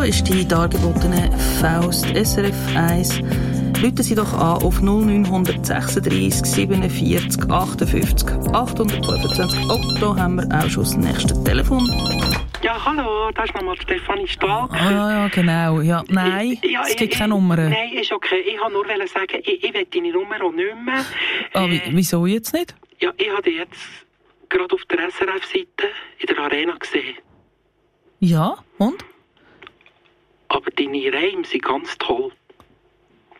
ist die dargebotene Faust SRF 1. Rufen Sie doch an auf 0936 47 58 825. Oh, da haben wir auch schon das nächste Telefon. Ja, hallo, da ist nochmal Stefanie Stark. Ja, genau. Ja, nein, es gibt keine Nummer. Nein, ist okay. Ich wollte nur sagen, ich will deine Nummer auch nicht mehr. Wieso jetzt nicht? Ja, ich habe dich jetzt gerade auf der SRF-Seite in der Arena gesehen. Ja, und? Aber deine Reime sind ganz toll.